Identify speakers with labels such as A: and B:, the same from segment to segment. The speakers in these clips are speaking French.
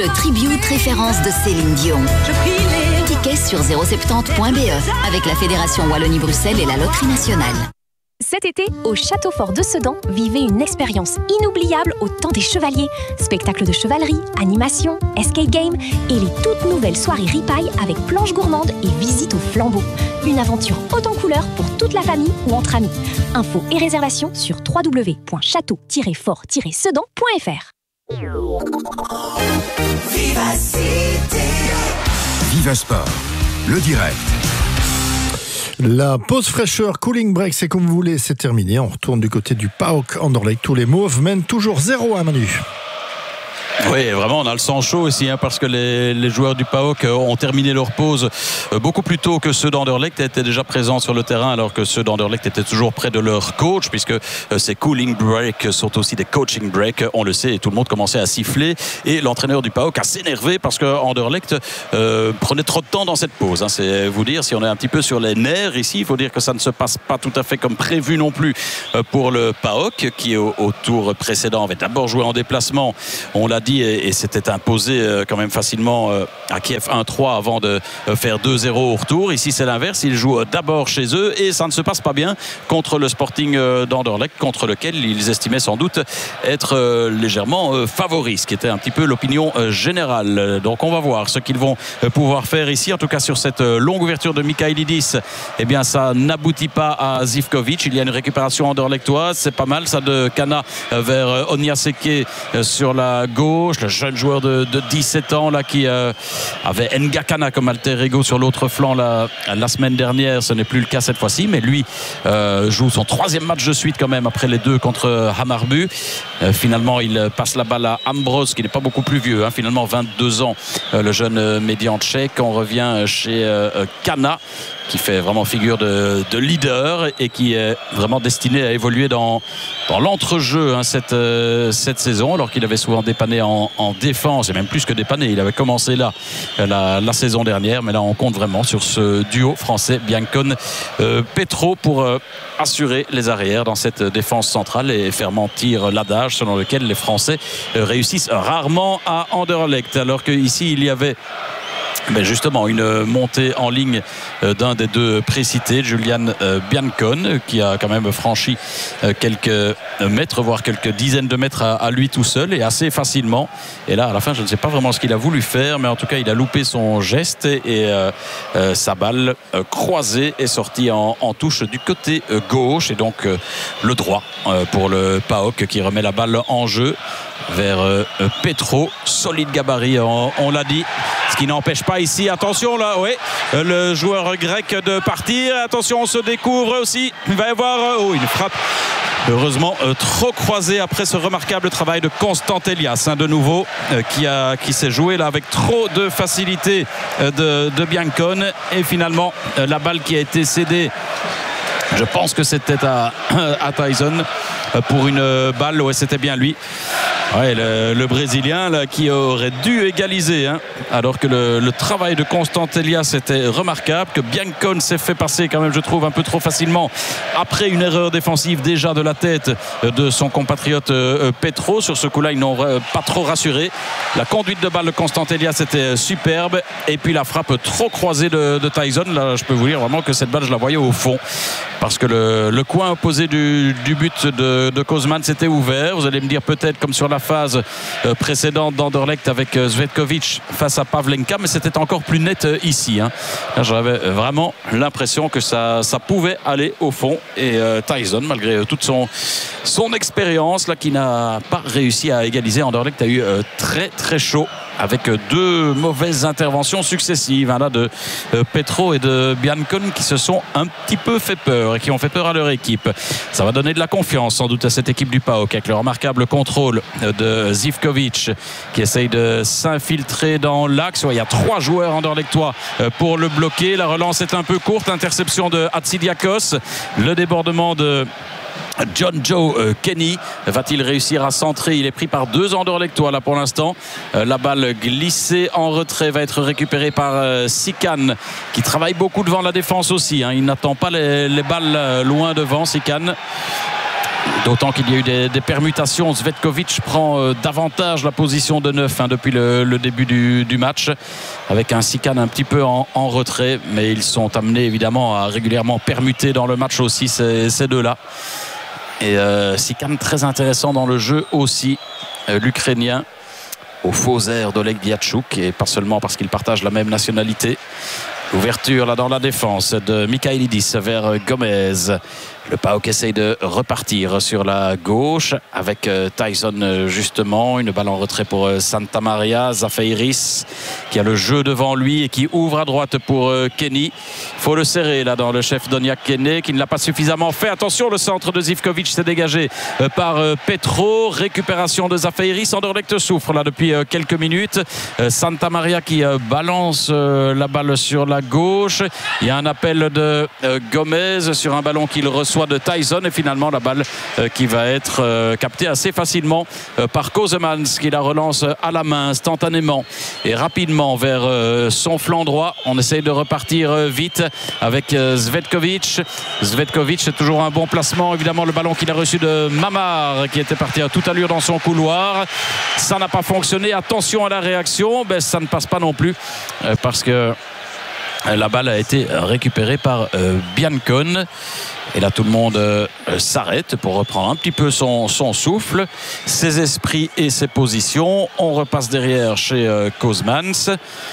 A: Le tribute référence de Céline Dion. Tickets sur 070.be avec la Fédération Wallonie-Bruxelles et la Loterie Nationale.
B: Cet été, au Château Fort de Sedan, vivez une expérience inoubliable au temps des chevaliers. Spectacles de chevalerie, animation, escape game et les toutes nouvelles soirées ripaille avec planches gourmandes et visite au flambeau. Une aventure haute en couleurs pour toute la famille ou entre amis. Infos et réservations sur www.château-fort-sedan.fr.
C: Viva Sport, le direct.
D: La pause fraîcheur, cooling break, c'est comme vous voulez, c'est terminé. On retourne du côté du PAOK Anderlecht. Tous les Mauves mènent toujours 0-1, Manu.
E: Oui, vraiment, on a le sang chaud ici, parce que les joueurs du PAOK ont terminé leur pause beaucoup plus tôt que ceux d'Anderlecht étaient déjà présents sur le terrain, alors que ceux d'Anderlecht étaient toujours près de leur coach, puisque ces cooling breaks sont aussi des coaching breaks, on le sait, et tout le monde commençait à siffler, et l'entraîneur du PAOK a s'énervé parce que Anderlecht prenait trop de temps dans cette pause. C'est vous dire, si on est un petit peu sur les nerfs ici, il faut dire que ça ne se passe pas tout à fait comme prévu non plus pour le PAOK, qui au tour précédent avait d'abord joué en déplacement, on l'a dit, et s'était imposé quand même facilement à Kiev 1-3 avant de faire 2-0 au retour. Ici c'est l'inverse, ils jouent d'abord chez eux et ça ne se passe pas bien contre le Sporting d'Anderlecht, contre lequel ils estimaient sans doute être légèrement favoris, ce qui était un petit peu l'opinion générale. Donc on va voir ce qu'ils vont pouvoir faire ici, en tout cas sur cette longue ouverture de Michailidis. Eh bien ça n'aboutit pas à Zivkovic, il y a une récupération anderlechtoise, c'est pas mal ça de Kana vers Onyaseke sur la gauche, le jeune joueur de 17 ans là, qui avait Ngakana comme alter ego sur l'autre flanc la semaine dernière. Ce n'est plus le cas cette fois-ci, mais lui joue son 3e match de suite quand même après les 2 contre Hammarby. Finalement il passe la balle à Ambrose, qui n'est pas beaucoup plus vieux, finalement 22 ans, le jeune médian tchèque. On revient chez Kana, qui fait vraiment figure de leader et qui est vraiment destiné à évoluer dans l'entrejeu cette saison, alors qu'il avait souvent dépanné en défense, et même plus que dépanné, il avait commencé là la saison dernière, mais là on compte vraiment sur ce duo français Biancone Petro pour assurer les arrières dans cette défense centrale et faire mentir l'adage selon lequel les Français réussissent rarement à Anderlecht, alors qu'ici il y avait justement une montée en ligne d'un des deux précités, Julian Biancone, qui a quand même franchi quelques mètres, voire quelques dizaines de mètres à lui tout seul et assez facilement. Et là à la fin je ne sais pas vraiment ce qu'il a voulu faire, mais en tout cas il a loupé son geste et sa balle croisée est sortie en touche du côté gauche, et donc le droit pour le PAOK qui remet la balle en jeu vers Petro, solide gabarit, on l'a dit, ce qui n'empêche pas ici, attention là, le joueur grec de partir, attention on se découvre aussi, il va y avoir une frappe heureusement trop croisée après ce remarquable travail de Constant Elias, de nouveau, qui s'est joué là avec trop de facilité de Biancone, et finalement la balle qui a été cédée, je pense que c'était à Tyson pour une balle, c'était bien lui. Le Brésilien là, qui aurait dû égaliser, alors que le travail de Constant Elias était remarquable, que Biancone s'est fait passer quand même, je trouve, un peu trop facilement après une erreur défensive déjà de la tête de son compatriote Petro. Sur ce coup-là, ils n'ont pas trop rassuré. La conduite de balle de Constant Elias était superbe, et puis la frappe trop croisée de Tyson, là je peux vous dire vraiment que cette balle je la voyais au fond, parce que le coin opposé du but de Kozman s'était ouvert. Vous allez me dire peut-être comme sur la phase précédente d'Anderlecht avec Zvetkovic face à Pavlenka, mais c'était encore plus net ici. Là, j'avais vraiment l'impression que ça pouvait aller au fond, et Tyson, malgré toute son expérience là, qui n'a pas réussi à égaliser, Anderlecht a eu très très chaud avec 2 mauvaises interventions successives de Petro et de Biancone, qui se sont un petit peu fait peur et qui ont fait peur à leur équipe. Ça va donner de la confiance sans doute à cette équipe du PAOK, avec le remarquable contrôle de Zivkovic qui essaye de s'infiltrer dans l'axe. Il y a 3 joueurs anderlechtois pour le bloquer. La relance est un peu courte, interception de Hatsidiakos, le débordement de John Joe Kenny. Va-t-il réussir à centrer? Il est pris par 2 anderlechtois là pour l'instant. La balle glissée en retrait va être récupérée par Sikan, qui travaille beaucoup devant la défense aussi. Il n'attend pas les balles loin devant, Sikan. D'autant qu'il y a eu des permutations. Zvetkovic prend davantage la position de 9 depuis le début du match, avec un Sikan un petit peu en retrait, mais ils sont amenés évidemment à régulièrement permuter dans le match aussi ces deux-là. Et Sikan très intéressant dans le jeu aussi, l'Ukrainien, au faux air d'Oleg Diatchouk, et pas seulement parce qu'ils partagent la même nationalité. Ouverture là dans la défense de Mikhailidis vers Gomez. Le PAOK essaye de repartir sur la gauche avec Tyson justement. Une balle en retrait pour Santa Maria. Zafeiris qui a le jeu devant lui et qui ouvre à droite pour Kenny. Il faut le serrer là dans le chef Doniak Kenny qui ne l'a pas suffisamment fait. Attention, le centre de Zivkovic s'est dégagé par Petro. Récupération de Zafeiris. Anderlecht souffre là depuis quelques minutes. Santa Maria qui balance la balle sur la gauche. Il y a un appel de Gomez sur un ballon qu'il reçoit de Tyson, et finalement la balle qui va être captée assez facilement par Kozemans qui la relance à la main instantanément et rapidement vers son flanc droit. On essaye de repartir vite avec Zvetkovic. Zvetkovic, c'est toujours un bon placement, évidemment le ballon qu'il a reçu de Mamar qui était parti à toute allure dans son couloir. Ça n'a pas fonctionné. Attention à la réaction, ça ne passe pas non plus parce que la balle a été récupérée par Biancon. Et là, tout le monde s'arrête pour reprendre un petit peu son souffle, ses esprits et ses positions. On repasse derrière chez Kozemans.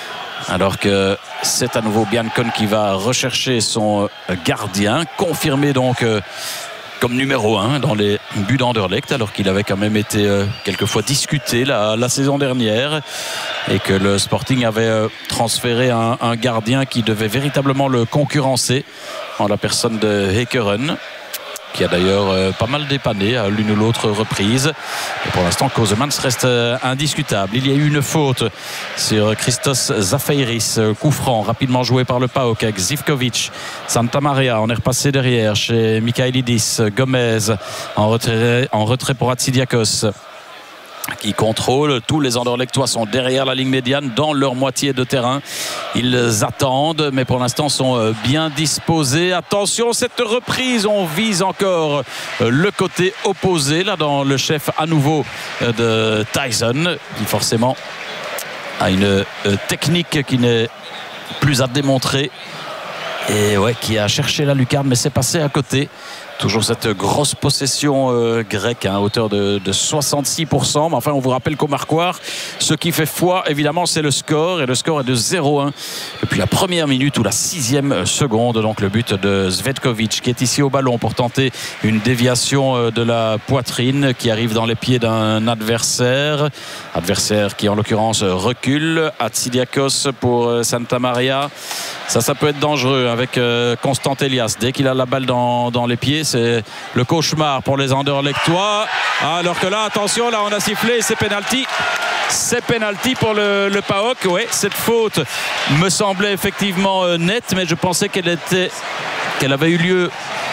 E: Alors que c'est à nouveau Biancon qui va rechercher son gardien, confirmé donc comme numéro 1 dans les buts d'Anderlecht, alors qu'il avait quand même été quelquefois discuté la saison dernière et que le Sporting avait transféré un gardien qui devait véritablement le concurrencer en la personne de Hekeren, qui a d'ailleurs pas mal dépanné à l'une ou l'autre reprise. Et pour l'instant, Kozemans reste indiscutable. Il y a eu une faute sur Christos Zafeiris, coup franc rapidement joué par le PAOK avec Zivkovic. Santa Maria, on est repassé derrière chez Mikhailidis. Gomez en retrait pour Hatsidiakos qui contrôle. Tous les Anderlechtois sont derrière la ligne médiane dans leur moitié de terrain. Ils attendent, mais pour l'instant sont bien disposés. Attention, cette reprise, on vise encore le côté opposé là dans le chef à nouveau de Tyson, qui forcément a une technique qui n'est plus à démontrer et qui a cherché la lucarne, mais c'est passé à côté. Toujours cette grosse possession grecque à hauteur de 66%. Mais enfin, on vous rappelle qu'au marquoir, ce qui fait foi, évidemment, c'est le score. Et le score est de 0-1 depuis la première minute ou la 6e seconde. Donc le but de Zvetkovic qui est ici au ballon pour tenter une déviation de la poitrine qui arrive dans les pieds d'un adversaire. Adversaire qui en l'occurrence recule. Hatsidiakos pour Santa Maria. Ça peut être dangereux avec Constant Elias. Dès qu'il a la balle dans les pieds, c'est le cauchemar pour les Anderlechtois. Alors que là, attention, là on a sifflé, c'est penalty. C'est penalty pour le PAOK. Oui, cette faute me semblait effectivement nette, mais je pensais qu'elle avait eu lieu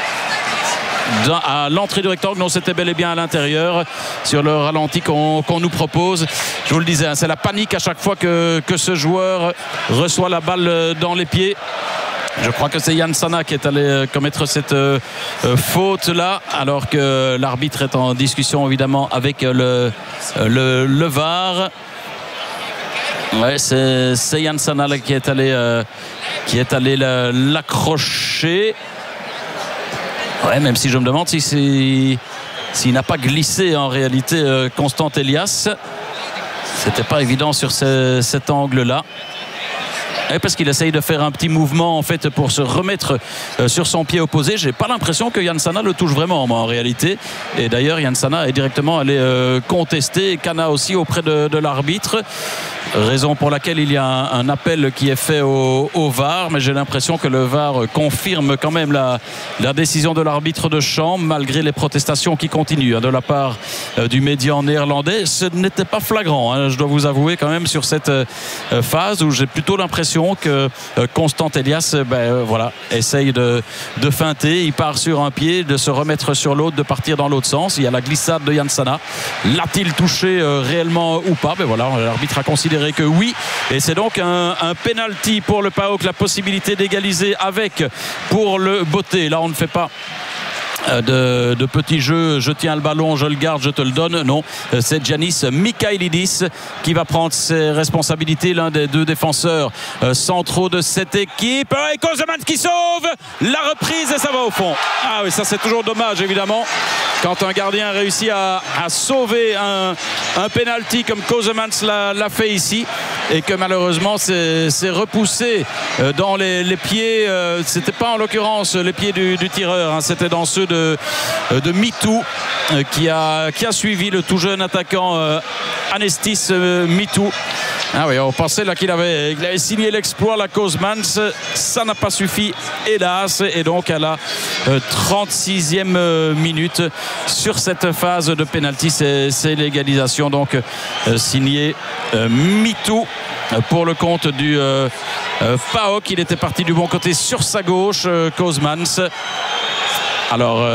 E: à l'entrée du rectangle. Non, c'était bel et bien à l'intérieur sur le ralenti qu'on nous propose. Je vous le disais, c'est la panique à chaque fois que ce joueur reçoit la balle dans les pieds. Je crois que c'est Yann Sana qui est allé commettre cette faute là, alors que l'arbitre est en discussion évidemment avec le VAR. Ouais, c'est Yann Sana qui est allé l'accrocher. Ouais, même si je me demande s'il n'a pas glissé en réalité Constant Elias. C'était pas évident sur cet angle là. Et parce qu'il essaye de faire un petit mouvement en fait pour se remettre sur son pied opposé. J'ai pas l'impression que Yann Sana le touche vraiment en réalité. Et d'ailleurs Yann Sana est directement allé contester Kana aussi auprès de l'arbitre. Raison pour laquelle il y a un appel qui est fait au VAR, mais j'ai l'impression que le VAR confirme quand même la décision de l'arbitre de champ, malgré les protestations qui continuent de la part du médian néerlandais. Ce n'était pas flagrant, je dois vous avouer quand même, sur cette phase où j'ai plutôt l'impression que Constant Elias essaye de feinter. Il part sur un pied, de se remettre sur l'autre, de partir dans l'autre sens. Il y a la glissade de Yann Sana. L'a-t-il touché réellement ou pas? L'arbitre a considéré que oui, et c'est donc un penalty pour le PAOK, la possibilité d'égaliser avec pour le Boté. Là on ne fait pas de petits jeux, je tiens le ballon, je le garde, je te le donne. Non, c'est Giannis Michailidis qui va prendre ses responsabilités, l'un des deux défenseurs centraux de cette équipe. Et Kozeman qui sauve la reprise et ça va au fond. Ah oui, ça c'est toujours dommage évidemment quand un gardien réussit à sauver un penalty comme Kozeman l'a fait ici et que malheureusement c'est repoussé dans les pieds, c'était pas en l'occurrence les pieds du tireur, hein, c'était dans ceux de Mitou qui a suivi le tout jeune attaquant Anestis Mitou. Ah oui, on pensait là qu'il avait signé l'exploit, la Kozeman, ça n'a pas suffi hélas, et donc à la 36e minute sur cette phase de pénalty, c'est l'égalisation donc signé Mitou pour le compte du PAOK. Il était parti du bon côté sur sa gauche, Kozeman. Alors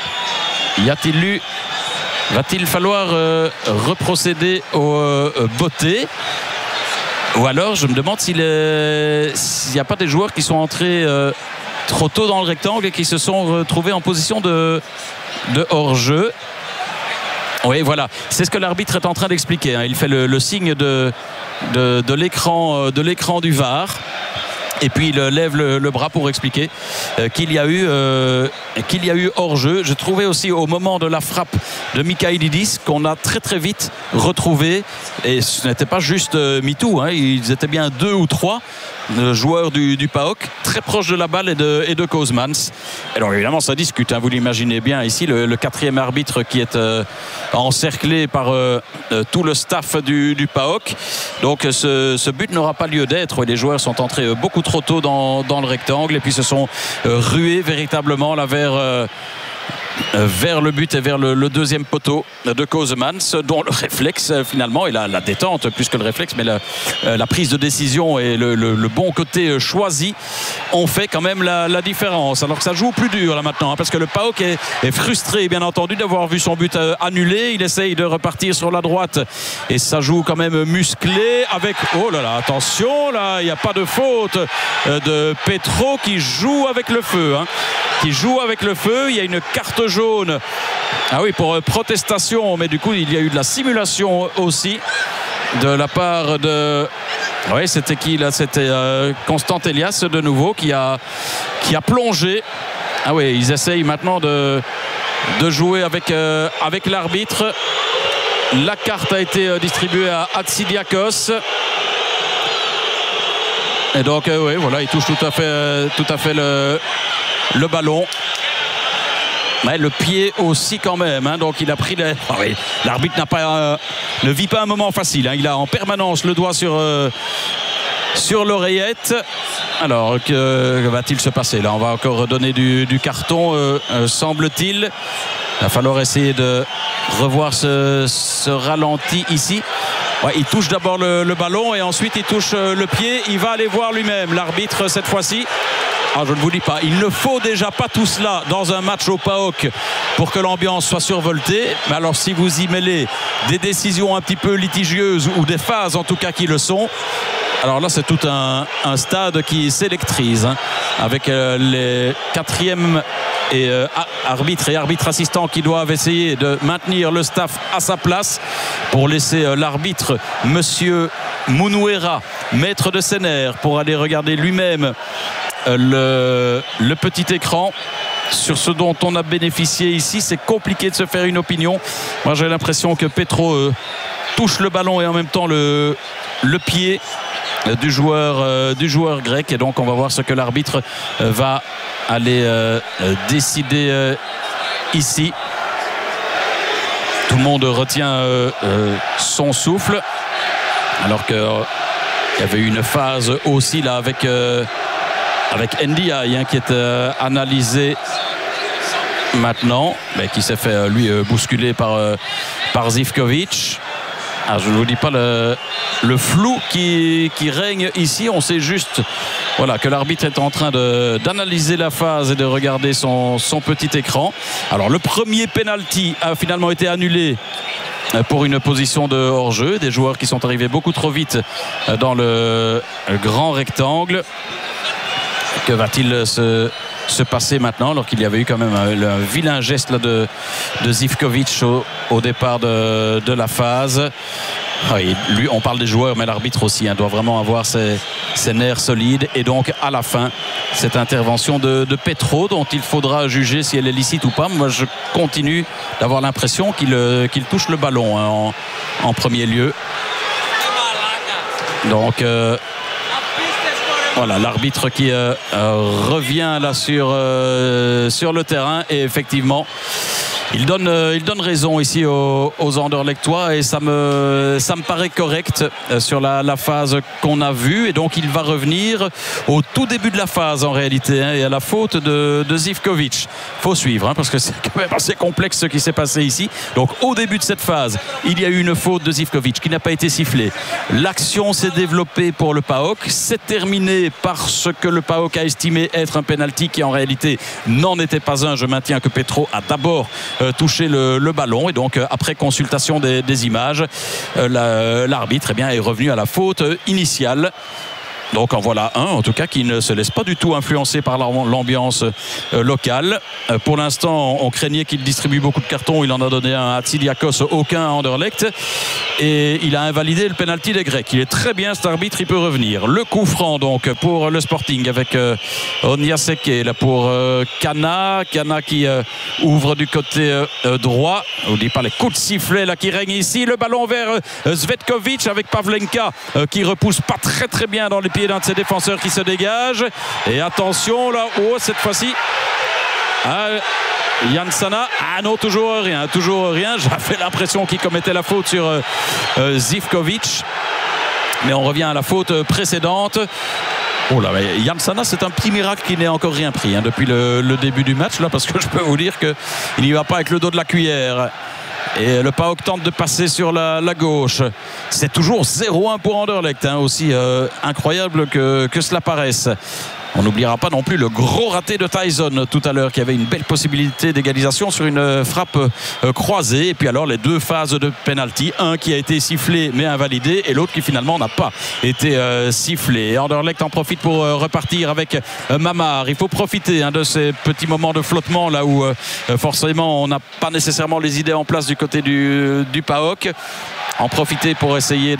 E: va-t-il falloir reprocéder au botté? Ou alors je me demande s'il n'y a pas des joueurs qui sont entrés trop tôt dans le rectangle et qui se sont retrouvés en position de hors-jeu. Oui, voilà, c'est ce que l'arbitre est en train d'expliquer, hein. Il fait le signe de l'écran du VAR. Et puis il lève le bras pour expliquer qu'il y a eu hors-jeu. Je trouvais aussi au moment de la frappe de Michailidis qu'on a très très vite retrouvé, et ce n'était pas juste Mitou, hein, ils étaient bien 2 ou 3 joueurs du PAOK très proches de la balle et de Kozeman. Alors évidemment ça discute, hein, vous l'imaginez bien ici, le quatrième arbitre qui est encerclé par tout le staff du PAOK. Donc ce but n'aura pas lieu d'être, et les joueurs sont entrés beaucoup trop tôt dans le rectangle et puis se sont rués véritablement là vers le but et vers le deuxième poteau de Kozeman, dont le réflexe finalement et la détente plus que le réflexe, mais la prise de décision et le bon côté choisi ont fait quand même la différence. Alors que ça joue plus dur là maintenant, hein, parce que le PAOK est frustré bien entendu d'avoir vu son but annulé. Il essaye de repartir sur la droite et ça joue quand même musclé avec, oh là là, attention là, il n'y a pas de faute de Petro qui joue avec le feu, hein, qui joue avec le feu. Il y a une carte jaune, ah oui, pour protestation, mais du coup il y a eu de la simulation aussi de la part de, oui, c'était qui là, c'était Constant Elias de nouveau qui a plongé. Ah oui, ils essayent maintenant de jouer avec l'arbitre. La carte a été distribuée à Hatsidiakos. Et donc oui, voilà, il touche tout à fait le ballon. Mais le pied aussi quand même, hein. Donc il a pris ah oui, l'arbitre ne vit pas un moment facile, hein. Il a en permanence le doigt sur l'oreillette. Alors que va-t-il se passer là? On va encore donner du carton, semble-t-il. Il va falloir essayer de revoir ce ralenti ici. Ouais, il touche d'abord le ballon et ensuite il touche le pied. Il va aller voir lui-même l'arbitre cette fois-ci. Ah, je ne vous dis pas, il ne faut déjà pas tout cela dans un match au PAOK pour que l'ambiance soit survoltée. Mais alors si vous y mêlez des décisions un petit peu litigieuses ou des phases en tout cas qui le sont, alors là c'est tout un stade qui s'électrise, hein, avec les quatrièmes et arbitres et arbitres assistants qui doivent essayer de maintenir le staff à sa place pour laisser l'arbitre monsieur Mounouera, maître de Sénère, pour aller regarder lui-même le petit écran sur ce dont on a bénéficié ici. C'est compliqué de se faire une opinion. Moi j'ai l'impression que Petro touche le ballon et en même temps le pied du joueur grec, et donc on va voir ce que l'arbitre va aller décider ici. Tout le monde retient son souffle, alors qu'il y avait une phase aussi là avec Ndiaye, hein, qui est analysé maintenant, mais qui s'est fait lui bousculer par Zivkovic. Alors, je ne vous dis pas le flou qui règne ici. On sait juste, voilà, que l'arbitre est en train d'analyser la phase et de regarder son petit écran. Alors le premier penalty a finalement été annulé pour une position de hors-jeu. Des joueurs qui sont arrivés beaucoup trop vite dans le grand rectangle. Que va-t-il se se passer maintenant, alors qu'il y avait eu quand même un vilain geste là, de Živković au départ de la phase. Oui, lui, on parle des joueurs, mais l'arbitre aussi doit vraiment avoir ses nerfs solides. Et donc, à la fin, cette intervention de Petro, dont il faudra juger si elle est licite ou pas. Moi, je continue d'avoir l'impression qu'il touche le ballon en premier lieu. Donc, voilà, l'arbitre qui revient là sur le terrain. Et effectivement, il donne raison ici aux Anderlechtois et ça me paraît correct sur la phase qu'on a vue. Et donc il va revenir au tout début de la phase en réalité, et à la faute de Živković. Faut suivre parce que c'est quand même assez complexe ce qui s'est passé ici. Donc au début de cette phase, il y a eu une faute de Živković qui n'a pas été sifflée. L'action s'est développée pour le PAOK. C'est terminé par ce que le PAOK a estimé être un penalty qui en réalité n'en était pas un. Je maintiens que Petro a d'abord toucher le ballon, et donc après consultation des images, l'arbitre est revenu à la faute initiale. Donc en voilà un en tout cas qui ne se laisse pas du tout influencer par l'ambiance locale. Pour l'instant, on craignait qu'il distribue beaucoup de cartons. Il en a donné un à Tsidiakos, aucun à Anderlecht, et il a invalidé le penalty des Grecs. Il est très bien cet arbitre, il peut revenir. Le coup franc donc pour le Sporting avec Onyaseke là pour Kana qui ouvre du côté droit. On ne dit pas les coups de sifflet là qui règnent ici. Le ballon vers Živković avec Pavlenka qui repousse pas très bien dans les pieds d'un de ses défenseurs qui se dégage. Et attention là, cette fois-ci Jansana, non, toujours rien. J'avais l'impression qu'il commettait la faute sur Živković, mais on revient à la faute précédente. Oh là, Jansana, c'est un petit miracle qu'il n'ait encore rien pris depuis le début du match là, parce que je peux vous dire qu'il n'y va pas avec le dos de la cuillère. Et le PAOK tente de passer sur la gauche. C'est toujours 0-1 pour Anderlecht, aussi incroyable que cela paraisse. On n'oubliera pas non plus le gros raté de Tyson tout à l'heure, qui avait une belle possibilité d'égalisation sur une frappe croisée. Et puis alors les deux phases de penalty, un qui a été sifflé mais invalidé, et l'autre qui finalement n'a pas été sifflé. Anderlecht en profite pour repartir avec Mamar. Il faut profiter de ces petits moments de flottement là où forcément on n'a pas nécessairement les idées en place du côté du PAOK. En profiter pour essayer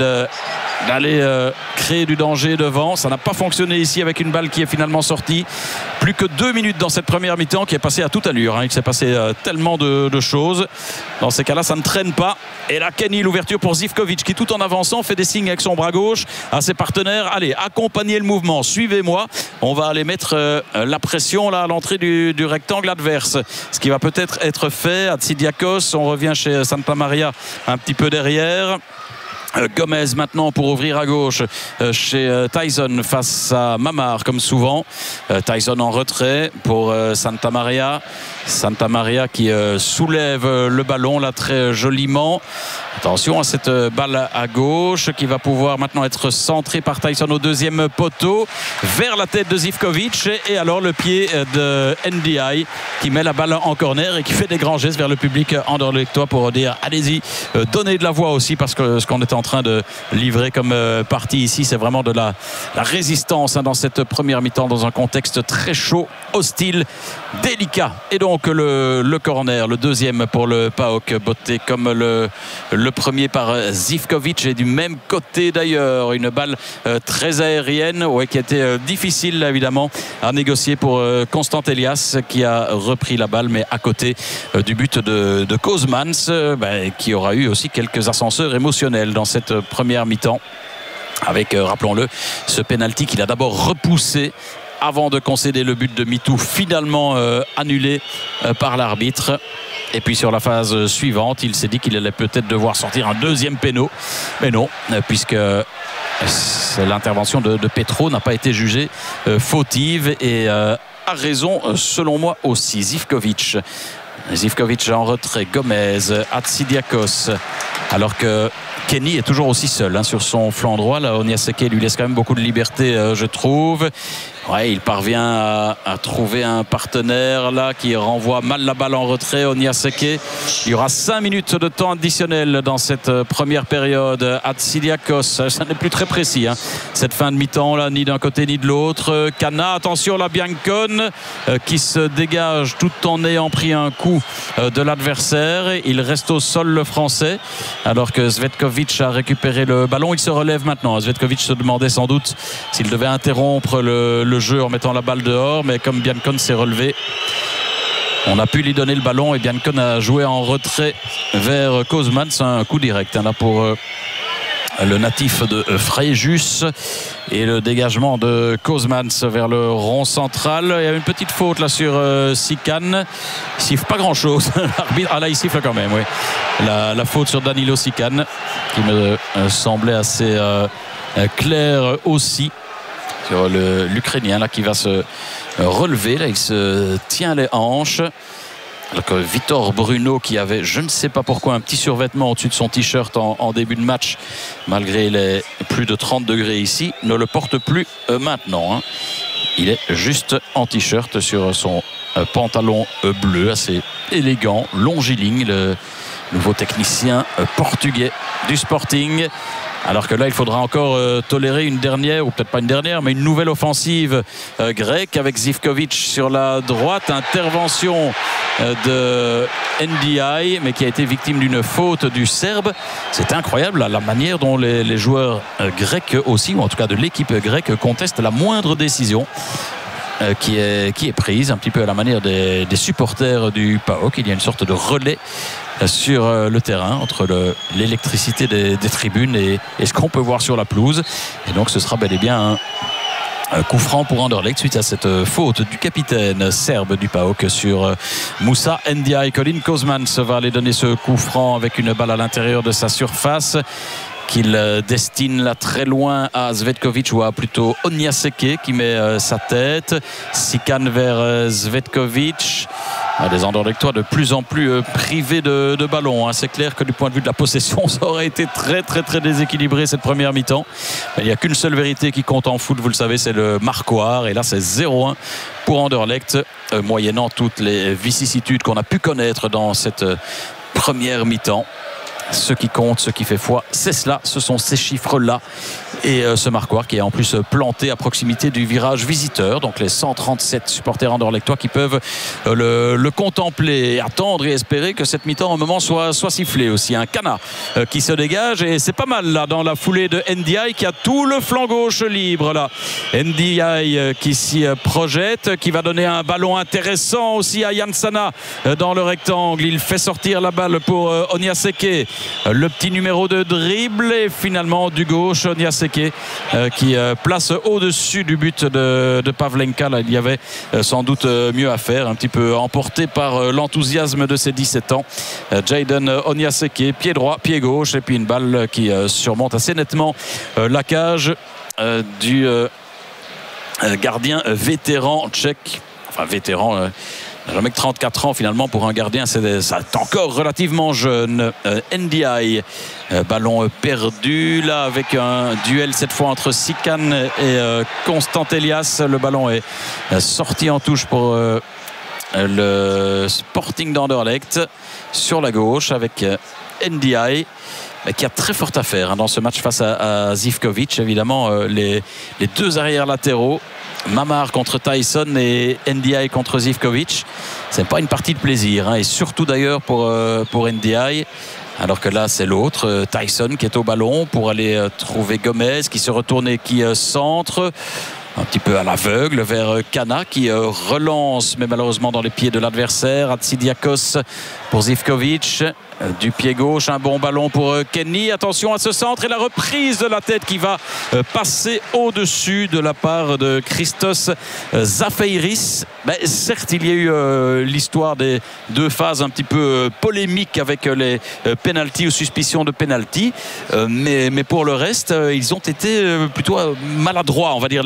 E: d'aller créer du danger devant. Ça n'a pas fonctionné ici avec une balle qui est finalement sortie. Plus que 2 minutes dans cette première mi-temps qui est passée à toute allure. Il s'est passé tellement de choses. Dans ces cas-là, ça ne traîne pas. Et là, Kenny, l'ouverture pour Živković qui, tout en avançant, fait des signes avec son bras gauche à ses partenaires. Allez, accompagnez le mouvement, suivez-moi. On va aller mettre la pression là à l'entrée du rectangle adverse. Ce qui va peut-être être fait à Tsidiakos. On revient chez Santa Maria un petit peu derrière. Gomez maintenant pour ouvrir à gauche chez Tyson face à Mamar comme souvent. Tyson en retrait pour Santa Maria qui soulève le ballon là très joliment. Attention à cette balle à gauche qui va pouvoir maintenant être centrée par Tyson au deuxième poteau vers la tête de Živković, et alors le pied de NDI qui met la balle en corner et qui fait des grands gestes vers le public anderlechtois pour dire allez-y, donnez de la voix aussi, parce que ce qu'on est en train de livrer comme partie ici, c'est vraiment de la résistance dans cette première mi-temps, dans un contexte très chaud, hostile, délicat. Et donc le corner, le deuxième pour le PAOK, botté comme le premier par Živković, et du même côté d'ailleurs, une balle très aérienne qui a été difficile là, évidemment à négocier pour Constant Elias qui a repris la balle, mais à côté du but de Kozmans, qui aura eu aussi quelques ascenseurs émotionnels dans cette première mi-temps avec, rappelons-le, ce penalty qu'il a d'abord repoussé avant de concéder le but de Mitou, finalement annulé par l'arbitre. Et puis sur la phase suivante, il s'est dit qu'il allait peut-être devoir sortir un deuxième péno, mais non, puisque l'intervention de Petro n'a pas été jugée fautive, et a raison selon moi aussi. Živković Zivkovic en retrait, Gomez, Hatzidakos, alors que Kenny est toujours aussi seul sur son flanc droit. Là, Onyaseke lui laisse quand même beaucoup de liberté, je trouve. Ouais, il parvient à trouver un partenaire là qui renvoie mal la balle en retrait. Onyaseke. Il y aura 5 minutes de temps additionnel dans cette première période. Hatzidakos, ça n'est plus très précis. Cette fin de mi-temps là, ni d'un côté ni de l'autre. Kana, attention là, Biancone qui se dégage tout en ayant pris un coup de l'adversaire. Il reste au sol le Français, alors que Cvetkovic a récupéré le ballon. Il se relève maintenant. Cvetkovic se demandait sans doute s'il devait interrompre le jeu en mettant la balle dehors, mais comme Biancone s'est relevé, on a pu lui donner le ballon et Biancone a joué en retrait vers Kozman. C'est un coup direct là pour le natif de Fréjus, et le dégagement de Kozmans vers le rond central. Il y a une petite faute là sur Sikan. Il siffle pas grand chose. L'arbitre, là il siffle quand même, oui. La faute sur Danilo Sikan qui me semblait assez claire aussi, sur l'Ukrainien là qui va se relever. Là il se tient les hanches. Alors que Vitor Bruno, qui avait, je ne sais pas pourquoi, un petit survêtement au-dessus de son t-shirt en début de match, malgré les plus de 30 degrés ici, ne le porte plus maintenant. Il est juste en t-shirt sur son pantalon bleu, assez élégant, longiligne, le nouveau technicien portugais du Sporting. Alors que là, il faudra encore tolérer une dernière, ou peut-être pas une dernière, mais une nouvelle offensive grecque avec Zivkovic sur la droite. Intervention de NDI, mais qui a été victime d'une faute du Serbe. C'est incroyable la manière dont les joueurs grecs aussi, ou en tout cas de l'équipe grecque, contestent la moindre décision qui est prise, un petit peu à la manière des supporters du PAOK. Il y a une sorte de relais sur le terrain entre l'électricité des tribunes et ce qu'on peut voir sur la pelouse. Et donc ce sera bel et bien un coup franc pour Anderlecht suite à cette faute du capitaine serbe du PAOK sur Moussa Ndiaye. Colin Kozmans va aller donner ce coup franc avec une balle à l'intérieur de sa surface, qu'il destine là très loin à Cvetkovic, ou à plutôt Onyaseke qui met sa tête. Sikan vers Cvetkovic. Des Anderlechtois de plus en plus privés de ballon. C'est clair que du point de vue de la possession, ça aurait été très très très déséquilibré cette première mi-temps. Il n'y a qu'une seule vérité qui compte en foot, vous le savez, c'est le marquoir. Et là, c'est 0-1 pour Anderlecht, moyennant toutes les vicissitudes qu'on a pu connaître dans cette première mi-temps. Ce qui compte, ce qui fait foi, c'est cela, ce sont ces chiffres-là. Et ce marquoir qui est en plus planté à proximité du virage visiteur. Donc les 137 supporters anderlechtois qui peuvent le contempler et attendre et espérer que cette mi-temps, au moment, soit sifflée aussi. Un Kana qui se dégage, et c'est pas mal là dans la foulée de Ndiaye qui a tout le flanc gauche libre là. Ndiaye qui s'y projette, qui va donner un ballon intéressant aussi à Jansana dans le rectangle. Il fait sortir la balle pour Onyaseke. Le petit numéro de dribble, et finalement du gauche Onyaseke qui place au-dessus du but de Pavlenka. Là, il y avait sans doute mieux à faire, un petit peu emporté par l'enthousiasme de ses 17 ans. Jayden Onyaseke, pied droit, pied gauche, et puis une balle qui surmonte assez nettement la cage du gardien vétéran tchèque. Enfin vétéran, jamais que 34 ans finalement pour un gardien, ça est encore relativement jeune. Ndiaye, ballon perdu là avec un duel cette fois entre Sikan et Constant Elias. Le ballon est sorti en touche pour le Sporting d'Anderlecht sur la gauche avec Ndiaye, qui a très fort à faire dans ce match face à Zivkovic. Évidemment, les deux arrières latéraux, Mamar contre Tyson et Ndiaye contre Zivkovic, c'est pas une partie de plaisir, et surtout d'ailleurs pour Ndiaye. Alors que là c'est l'autre, Tyson, qui est au ballon pour aller trouver Gomez, qui se retourne et qui centre un petit peu à l'aveugle vers Kana, qui relance, mais malheureusement dans les pieds de l'adversaire. Hatzidakos pour Zivkovic, du pied gauche, un bon ballon pour Kenny. Attention à ce centre et la reprise de la tête qui va passer au-dessus de la part de Christos Zafeiris. Mais certes, il y a eu l'histoire des deux phases un petit peu polémiques avec les pénaltys ou suspicions de pénalty, mais pour le reste, ils ont été plutôt maladroits, on va dire, les Grecs,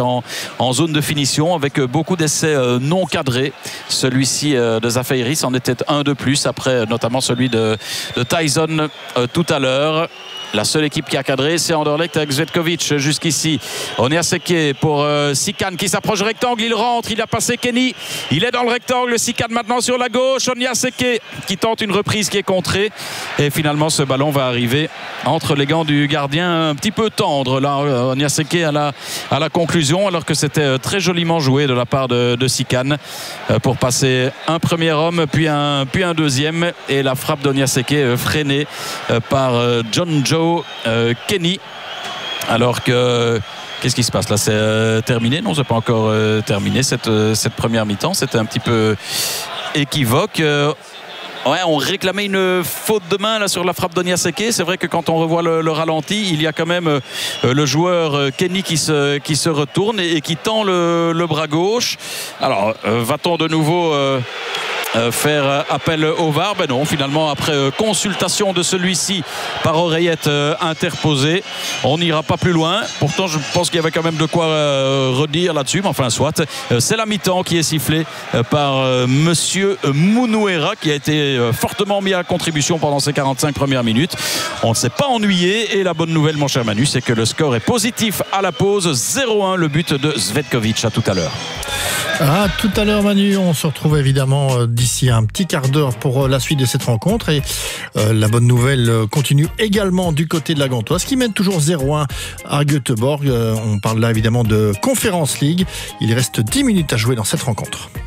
E: en zone de finition avec beaucoup d'essais non cadrés. Celui-ci de Zafeiris en était un de plus après notamment celui de Tyson tout à l'heure. La seule équipe qui a cadré, c'est Anderlecht avec Zvetkovic jusqu'ici. Oniaseke pour Sikan qui s'approche du rectangle. Il rentre, il a passé Kenny. Il est dans le rectangle. Sikan maintenant sur la gauche. Oniaseke qui tente une reprise qui est contrée. Et finalement, ce ballon va arriver entre les gants du gardien. Un petit peu tendre là, Oniaseke à la conclusion, alors que c'était très joliment joué de la part de Sikan pour passer un premier homme, puis un deuxième. Et la frappe d'Oniaseke freinée par John Joe Kenny, alors que qu'est-ce qui se passe là? C'est terminé? Non, c'est pas encore terminé cette première mi-temps. C'était un petit peu équivoque. Ouais, on réclamait une faute de main là sur la frappe d'Oniaseke. C'est vrai que quand on revoit le ralenti, il y a quand même le joueur Kenny qui se retourne et qui tend le bras gauche. Alors va-t-on de nouveau faire appel au VAR? Ben non, finalement après consultation de celui-ci par oreillette interposée, on n'ira pas plus loin. Pourtant je pense qu'il y avait quand même de quoi redire là-dessus, mais enfin soit. C'est la mi-temps qui est sifflée par monsieur Munuera, qui a été fortement mis à contribution pendant ces 45 premières minutes. On ne s'est pas ennuyé, et la bonne nouvelle, mon cher Manu, c'est que le score est positif à la pause. 0-1, le but de Zvetkovic. À tout à l'heure.
D: À tout à l'heure, Manu. On se retrouve évidemment d'ici un petit quart d'heure pour la suite de cette rencontre. Et la bonne nouvelle continue également du côté de la Gantoise, qui mène toujours 0-1 à Göteborg. On parle là évidemment de Conference League. Il reste 10 minutes à jouer dans cette rencontre.